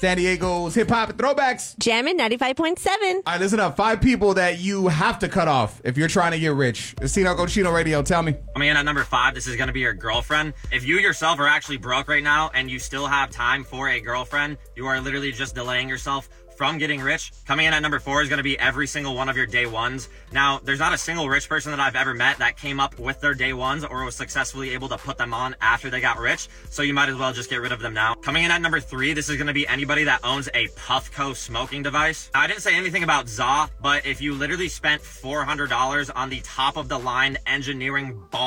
San Diego's hip hop throwbacks. Jammin' 95.7. All right, listen up. 5 people that you have to cut off if you're trying to get rich. It's Tino Cochino Radio. Tell me. Coming in at number 5, this is going to be your girlfriend. If you yourself are actually broke right now and you still have time for a girlfriend, you are literally just delaying yourself from getting rich. Coming in at number 4 is going to be every single one of your day ones. Now, there's not a single rich person that I've ever met that came up with their day ones or was successfully able to put them on after they got rich, so you might as well just get rid of them now. Coming in at number 3, this is going to be anybody that owns a Puffco smoking device. Now, I didn't say anything about ZA, but if you literally spent $400 on the top of the line engineering ball